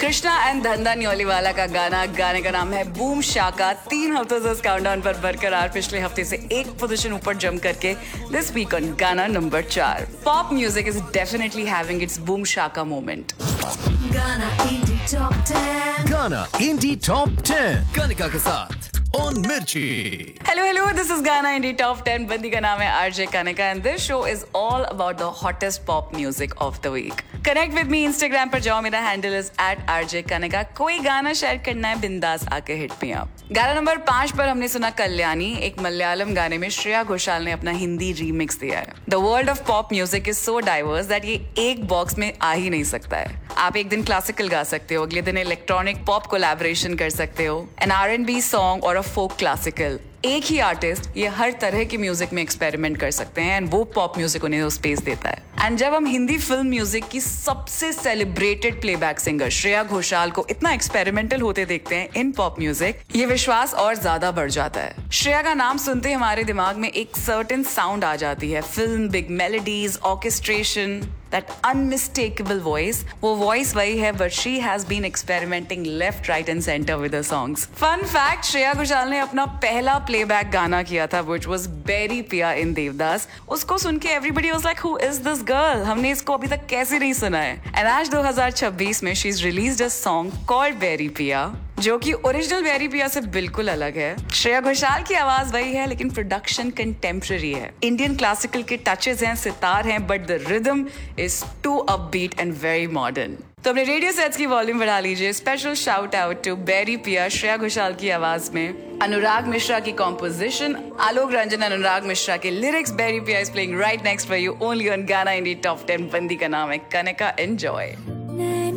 Krishna and धंधा न्योलीवाला का गाने का नाम है बूम शाका। 3 हफ्तों से इस काउंटडाउन पर बरकरार, पिछले हफ्ते से एक पोजीशन ऊपर जंप करके दिस वीक ऑन गाना number 4। Pop music is definitely having its boom Shaka moment. गाना इंडी टॉप 10। गाना इंडी टॉप 10 कनिका के साथ ऑन मिर्ची। हेलो, दिस इज गाना इंडी टॉप 10। बंदी का नाम है RJ Kanika and this show is all about the hottest pop music of the week. Connect with me, Instagram पर जाओ, मेरा हैंडल इज @RJ कनिका। कोई गाना शेयर करना है, बिंदास आके हिट मी अप। गाना नंबर 5 पर हमने सुना कल्याणी। एक मलयालम गाने में श्रेया घोषाल ने अपना हिंदी रीमिक्स दिया है। The world of pop music is so diverse that ये एक बॉक्स में आ ही नहीं सकता है। आप एक दिन क्लासिकल गा सकते हो, अगले दिन इलेक्ट्रॉनिक पॉप कोलैबोरेशन कर सकते हो, एन R&B सॉन्ग और अ फोक क्लासिकल। एक ही आर्टिस्ट ये हर तरह की म्यूजिक में एक्सपेरिमेंट कर सकते हैं एंड वो पॉप म्यूजिक उन्हें वो स्पेस देता है। एंड जब हम हिंदी फिल्म म्यूजिक की सबसे celebrated playback singer Shreya Ghoshal को इतना एक्सपेरिमेंटल होते देखते हैं इन पॉप म्यूजिक, ये विश्वास और ज्यादा बढ़ जाता है। श्रेया का नाम सुनते ही हमारे दिमाग में एक सर्टेन साउंड आ जाती है, film, big melodies, orchestration, that unmistakable voice. वो voice वही है, but she has been experimenting left, right and center with her songs. Fun fact, Shreya Ghoshal ने अपना पहला प्लेबैक गाना किया था, which was बेरी पिया इन देवदास। उसको सुन के everybody was like, who is this girl? हमने इसको अभी तक कैसे नहीं सुना है? And आज 2026 में she's released a song called berry पिया, जो कि ओरिजिनल बेरी पिया से बिल्कुल अलग है। श्रेया घोषाल की आवाज वही है, लेकिन प्रोडक्शन कंटेम्पररी है। इंडियन क्लासिकल के टचेस हैं, सितार हैं, but the rhythm is to upbeat and very modern. तो अपने रेडियो सेट्स की वॉल्यूम बढ़ा लीजिए। Special shout out to berry पिया, श्रेया घोषाल की आवाज में, अनुराग मिश्रा की कॉम्पोजिशन, आलोक रंजन, अनुराग मिश्रा के लिरिक्स। बेरी पिया is playing right next for you only on गाना इंडी टॉप 10। बंदी का नाम है कनिका। एंजॉय।